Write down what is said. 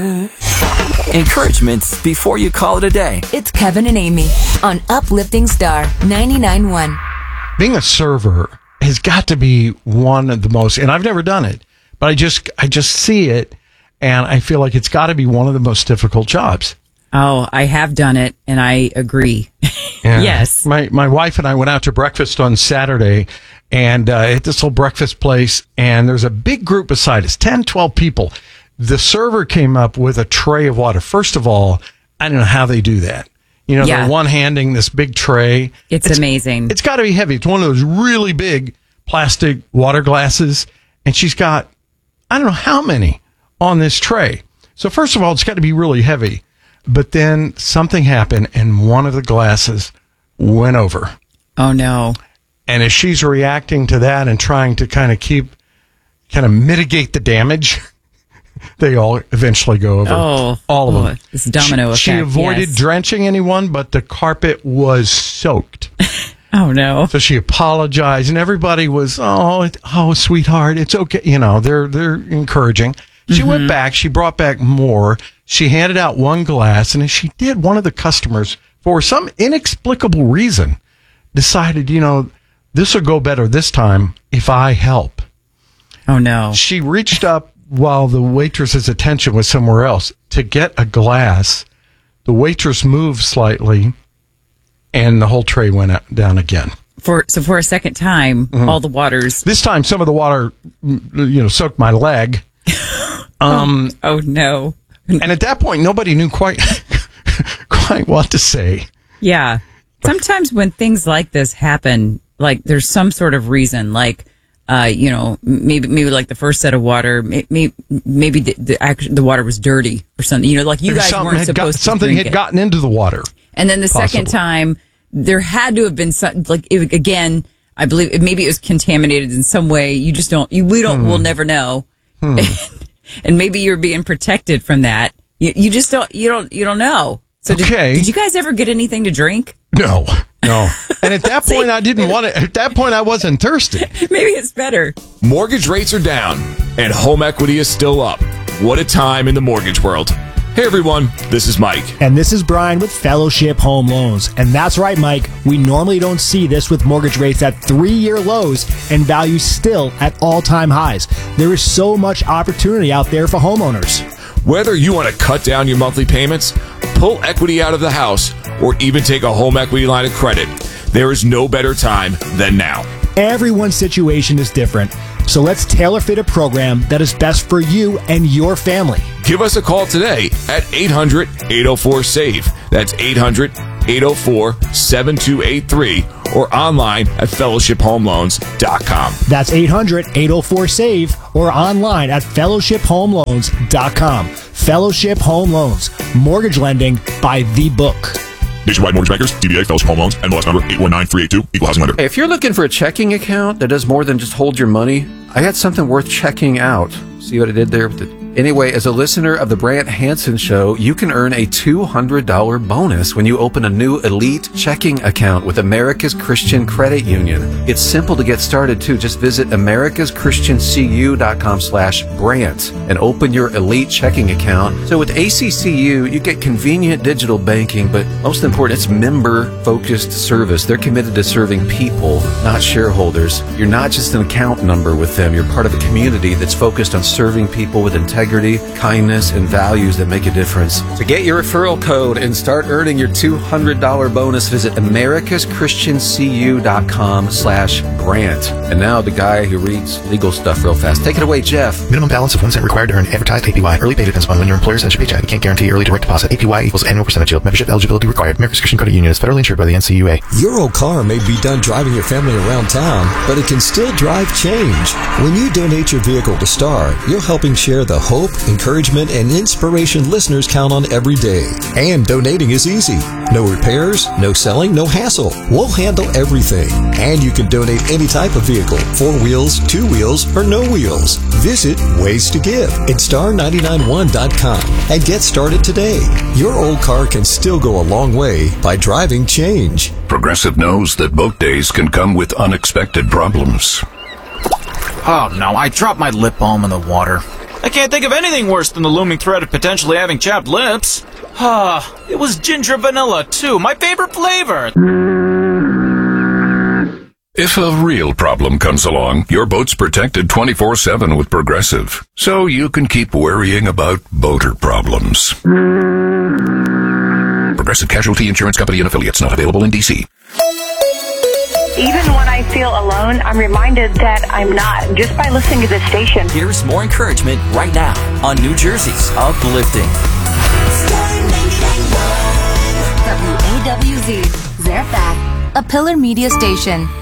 Encouragements before you call it a day. It's Kevin and Amy on Uplifting Star 99.1. Being a server has got to be one of the most, and I've never done it, but I just see it, and I feel like it's got to be one of the most difficult jobs. Oh, I have done it, and I agree. Yeah. Yes. My wife and I went out to breakfast on Saturday, and at this little breakfast place, and there's a big group beside us, 10, 12 people. The server came up with a tray of water. First of all, I don't know how they do that. You know, they're one-handing this big tray. It's amazing. It's got to be heavy. It's one of those really big plastic water glasses, and she's got, I don't know how many on this tray. So first of all, it's got to be really heavy. But then something happened, and one of the glasses went over. Oh, no. And as she's reacting to that and trying to kind of mitigate the damage, they all eventually go over. All of them. It's domino effect. She avoided drenching anyone, but the carpet was soaked. Oh, no. So she apologized, and everybody was, oh, sweetheart, it's okay. You know, they're encouraging. She went back. She brought back more. She handed out one glass, and as she did, one of the customers, for some inexplicable reason, decided, you know, this will go better this time if I help. Oh, no. She reached up while the waitress's attention was somewhere else to get a glass. The waitress moved slightly, and the whole tray went down again. For a second time, all the waters. This time, some of the water, you know, soaked my leg. Oh, no. And at that point, nobody knew quite what to say. Yeah. Sometimes when things like this happen, like there's some sort of reason, like, you know, maybe like the first set of water, maybe the water was dirty or something. You know, like you guys weren't supposed to something drink had gotten into the water. And then the second time, there had to have been some, like, again, I believe maybe it was contaminated in some way. You just we'll never know. And maybe you're being protected from that. You just don't know. So did you guys ever get anything to drink? No. And at that point, I didn't want it. At that point, I wasn't thirsty. Maybe it's better. Mortgage rates are down and home equity is still up. What a time in the mortgage world. Hey everyone, this is Mike. And this is Brian with Fellowship Home Loans. And that's right, Mike. We normally don't see this with mortgage rates at 3-year lows and values still at all-time highs. There is so much opportunity out there for homeowners. Whether you want to cut down your monthly payments, pull equity out of the house, or even take a home equity line of credit, there is no better time than now. Everyone's situation is different, so let's tailor fit a program that is best for you and your family. Give us a call today at 800-804-SAVE. That's 800-804-7283 or online at fellowshiphomeloans.com. That's 800-804-SAVE or online at fellowshiphomeloans.com. Fellowship Home Loans. Mortgage lending by the book. Nationwide Mortgage Bankers, DBA Fellowship Home Loans, NMLS number 819382, Equal Housing Lender. Hey, if you're looking for a checking account that does more than just hold your money, I got something worth checking out. See what I did there with the... Anyway, as a listener of the Brant Hansen Show, you can earn a $200 bonus when you open a new Elite checking account with America's Christian Credit Union. It's simple to get started, too. Just visit americaschristiancu.com/Brant and open your Elite checking account. So with ACCU, you get convenient digital banking, but most important, it's member-focused service. They're committed to serving people, not shareholders. You're not just an account number with them. You're part of a community that's focused on serving people with integrity, kindness, and values that make a difference. To get your referral code and start earning your $200 bonus, visit americaschristiancu.com/Brant. And now the guy who reads legal stuff real fast. Take it away, Jeff. Minimum balance of 1 cent required to earn advertised APY. Early pay depends upon when your employer sends your paycheck. You can't guarantee early direct deposit. APY equals annual percentage yield. Membership eligibility required. America's Christian Credit Union is federally insured by the NCUA. Your old car may be done driving your family around town, but it can still drive change. When you donate your vehicle to STAR, you're helping share the hope, encouragement, and inspiration listeners count on every day. And donating is easy. No repairs, no selling, no hassle. We'll handle everything. And you can donate any type of vehicle, 4 wheels, 2 wheels, or no wheels. Visit Ways to Give at star991.com and get started today. Your old car can still go a long way by driving change. Progressive knows that boat days can come with unexpected problems. Oh no, I dropped my lip balm in the water. I can't think of anything worse than the looming threat of potentially having chapped lips. It was ginger vanilla, too. My favorite flavor. If a real problem comes along, your boat's protected 24/7 with Progressive, so you can keep worrying about boater problems. Progressive Casualty Insurance Company and Affiliates, not available in D.C. Even when I feel alone, I'm reminded that I'm not, just by listening to this station. Here's more encouragement right now on New Jersey's Uplifting. WAWZ, Zarephath, a Pillar Media station.